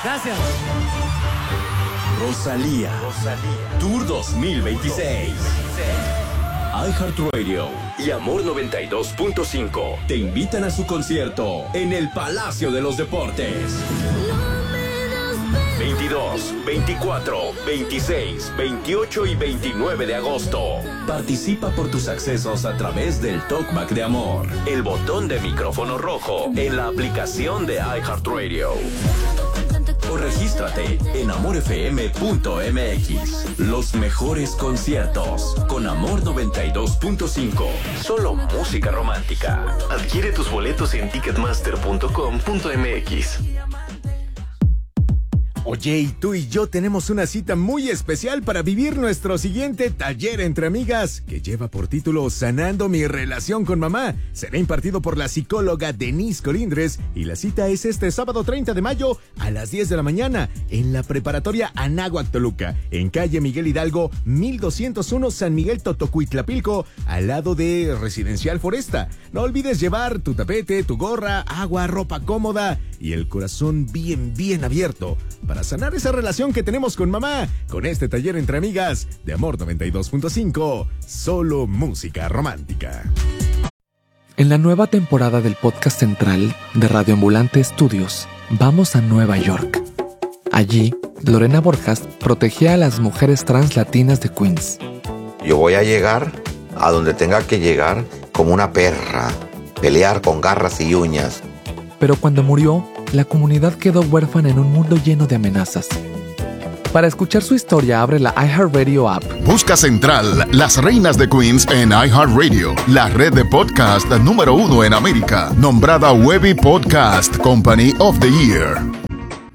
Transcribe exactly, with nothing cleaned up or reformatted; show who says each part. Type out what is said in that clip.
Speaker 1: Gracias.
Speaker 2: Rosalía. Rosalía. Tour dos mil veintiséis. iHeartRadio y Amor noventa y dos punto cinco te invitan a su concierto en el Palacio de los Deportes. veintidós, veinticuatro, veintiséis, veintiocho y veintinueve de agosto. Participa por tus accesos a través del Talkback de Amor, el botón de micrófono rojo en la aplicación de iHeartRadio. O regístrate en amor f m punto m x. Los mejores conciertos con Amor noventa y dos punto cinco. Solo música romántica.
Speaker 3: Adquiere tus boletos en ticketmaster punto com punto m x.
Speaker 4: Oye, y tú y yo tenemos una cita muy especial para vivir nuestro siguiente taller entre amigas, que lleva por título Sanando mi relación con mamá. Será impartido por la psicóloga Denise Colindres y la cita es este sábado treinta de mayo a las diez de la mañana en la preparatoria Anáhuac Toluca, en calle Miguel Hidalgo, mil doscientos uno, San Miguel Totocuitlapilco, al lado de Residencial Foresta. No olvides llevar tu tapete, tu gorra, agua, ropa cómoda y el corazón bien, bien abierto para sanar esa relación que tenemos con mamá, con este taller entre amigas de Amor noventa y dos punto cinco, solo música romántica.
Speaker 5: En la nueva temporada del podcast central de Radio Ambulante Studios, vamos a Nueva York. Allí, Lorena Borjas protegía a las mujeres trans latinas de Queens.
Speaker 6: Yo voy a llegar a donde tenga que llegar como una perra, pelear con garras y uñas.
Speaker 5: Pero cuando murió, la comunidad quedó huérfana en un mundo lleno de amenazas. Para escuchar su historia, abre la iHeartRadio app.
Speaker 7: Busca Central, Las Reinas de Queens en iHeartRadio, la red de podcast número uno en América, nombrada Webby Podcast Company of the Year.